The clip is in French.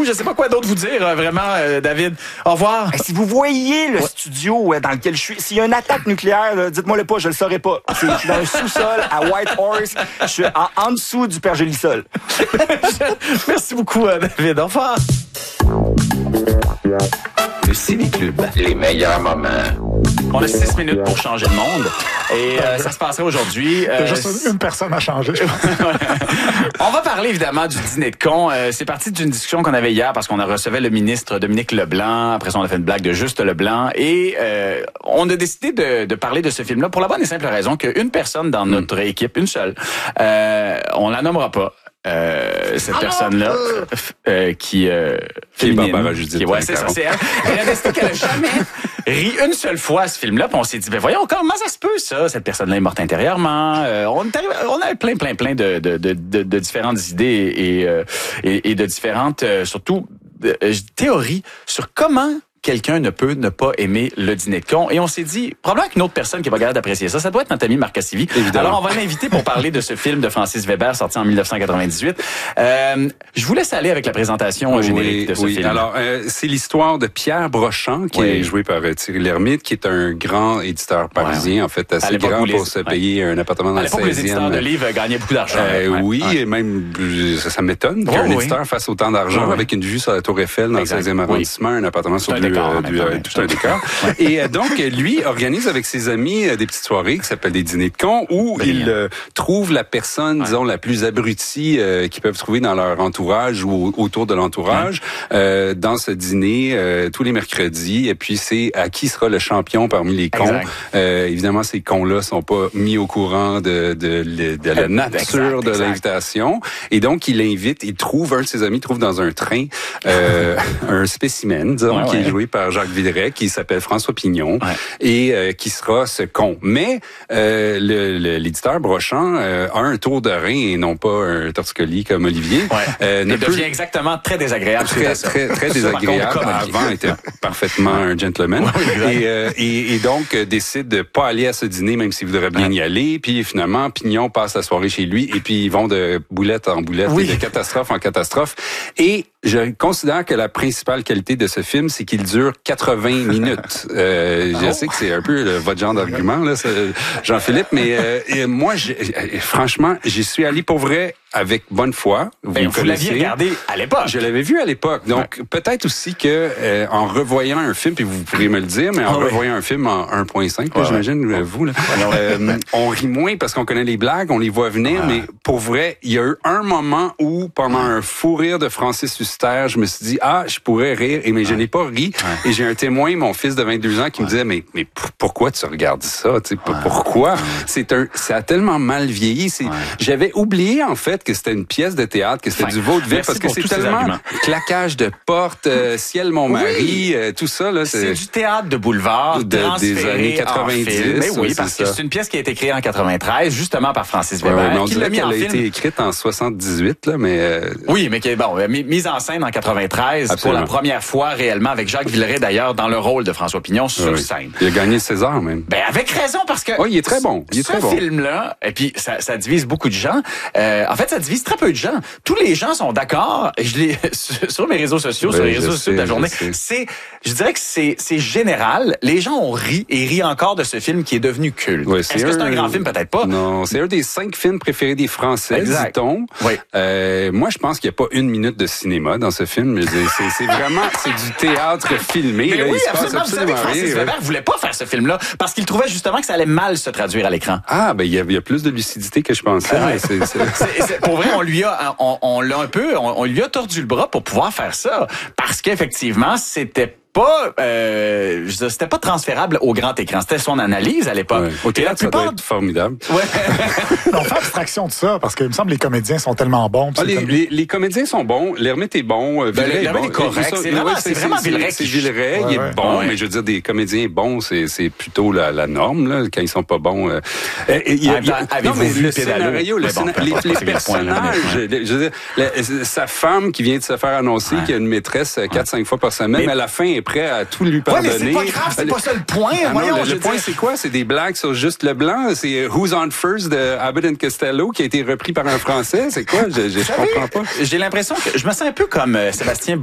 Je sais pas quoi d'autre vous dire, vraiment, David. Au revoir. Si vous voyez le studio dans lequel je suis, s'il y a une attaque nucléaire, là, dites-moi le pas, je le saurais pas. Je suis dans un sous-sol à Whitehorse. Je suis en dessous du pergélisol. Merci beaucoup, David. Au revoir. Le Ciné-Club, les meilleurs moments. On a 6 minutes pour changer le monde. Et ça se passerait aujourd'hui. Il y a juste une personne à changer. On va parler évidemment du dîner de con. C'est parti d'une discussion qu'on avait hier parce qu'on a reçu le ministre Dominique Leblanc. Après ça, on a fait une blague de Juste Leblanc. Et on a décidé de parler de ce film-là pour la bonne et simple raison qu'une personne dans notre équipe, une seule, on la nommera pas. Cette personne-là qui féminine, Barbara Judith. Ouais, c'est ça, c'est elle. Elle a décidé qu'elle a jamais ri une seule fois à ce film-là, puis on s'est dit, ben voyons, comment ça se peut, ça? Cette personne-là est morte intérieurement. On avait plein de différentes idées et de différentes, surtout, théories sur comment quelqu'un ne peut ne pas aimer le dîner de con. Et on s'est dit, probablement qu'une autre personne qui va regarder d'apprécier ça doit être notre ami Marc Cassivi. Évidemment. Alors, on va l'inviter pour parler de ce film de Francis Weber, sorti en 1998. Je vous laisse aller avec la présentation générique de ce film. Alors, c'est l'histoire de Pierre Brochant, qui est joué par Thierry Lhermitte, qui est un grand éditeur parisien, en fait, assez grand pour se payer un appartement dans le 16e. À l'époque, les éditeurs de livres gagnaient beaucoup d'argent. Oui, et même, ça m'étonne qu'un éditeur fasse autant d'argent avec une vue sur la Tour Eiffel dans le 16e arrondissement, un appartement sur tout un décor. Et donc, lui organise avec ses amis des petites soirées qui s'appellent des dîners de cons où il trouve la personne, disons, la plus abrutie qu'ils peuvent trouver dans leur entourage ou autour de l'entourage dans ce dîner tous les mercredis. Et puis, c'est à qui sera le champion parmi les cons. Évidemment, ces cons-là sont pas mis au courant de la nature de l'invitation. Et donc, il trouve, un de ses amis trouve dans un train un spécimen, disons, qui est joué par Jacques Villeray, qui s'appelle François Pignon, et qui sera ce con. Mais l'éditeur Brochant a un tour de rein et non pas un torticolis comme Olivier. Il devient exactement très désagréable. Très désagréable. Avant, il était parfaitement un gentleman. Et donc, décide de pas aller à ce dîner, même s'il voudrait bien y aller. Puis finalement, Pignon passe la soirée chez lui et puis ils vont de boulette en boulette et de catastrophe en catastrophe. Et je considère que la principale qualité de ce film, c'est qu'il dure 80 minutes. Je sais que c'est un peu votre genre d'argument, là, Jean-Philippe, mais moi, franchement, j'y suis allé pour vrai avec bonne foi. Vous l'aviez regardé à l'époque. Je l'avais vu à l'époque. Donc, peut-être aussi que en revoyant un film, puis vous pourrez me le dire, mais en revoyant un film en 1.5, j'imagine, vous, là, on rit moins parce qu'on connaît les blagues, on les voit venir, mais pour vrai, il y a eu un moment où, pendant un fou rire de Francis Huster, je me suis dit, je pourrais rire, mais je n'ai pas ri. Et j'ai un témoin, mon fils de 22 ans, qui me disait, mais pourquoi tu regardes ça? Pourquoi? Ça a tellement mal vieilli. J'avais oublié, en fait, que c'était une pièce de théâtre, que c'était du vaudeville, parce que c'est tellement claquage de porte, Ciel mon mari, tout ça. Là, c'est du théâtre de boulevard des années 90. Mais oui, parce que c'est une pièce qui a été créée en 93, justement par Francis Weber. On dirait qu'elle a été écrite en 78, là, mais... Oui, mais qui est mise en scène en 93 pour la première fois réellement, avec Jacques Villeray d'ailleurs dans le rôle de François Pignon sur scène. Il a gagné le César même. Avec raison, parce que il est très bon. Ce film-là, et puis ça divise beaucoup de gens. En fait, ça divise très peu de gens. Tous les gens sont d'accord. Je l'ai sur mes réseaux sociaux, sur les réseaux sociaux de la journée. Je dirais que c'est général. Les gens ont ri et rient encore de ce film qui est devenu culte. Est-ce que c'est un grand film? Peut-être pas. Non, c'est un des 5 films préférés des Français, dit-on. Moi, je pense qu'il n'y a pas une minute de cinéma dans ce film. C'est vraiment, c'est du théâtre filmé. Mais là, oui, absolument. Vous savez que Francis Weber voulait pas faire ce film-là parce qu'il trouvait justement que ça allait mal se traduire à l'écran. Il y a plus de lucidité que je pensais. Pour vrai, on lui a tordu le bras pour pouvoir faire ça parce qu'effectivement, c'était pas transférable au grand écran. C'était son analyse à l'époque. Au théâtre, ça doit être formidable. On fait abstraction de ça, parce qu'il me semble que les comédiens sont tellement bons. Les comédiens sont bons. L'Hermite est bon. Villeray est correct. C'est vraiment Villeray qui... Villeray, il est bon, mais je veux dire, des comédiens bons, c'est plutôt la norme, là, quand ils sont pas bons. Avez-vous vu le scénario, les personnages, je veux dire, sa femme qui vient de se faire annoncer qu'il y a une maîtresse 4-5 fois par semaine, mais à la fin, est prêt à tout lui pardonner. Mais c'est pas grave, c'est pas ça le point. Le point, c'est quoi? C'est des blagues sur Juste Leblanc. C'est Who's on First de Abbott and Costello qui a été repris par un Français. C'est quoi? Je comprends pas. J'ai l'impression que je me sens un peu comme Sébastien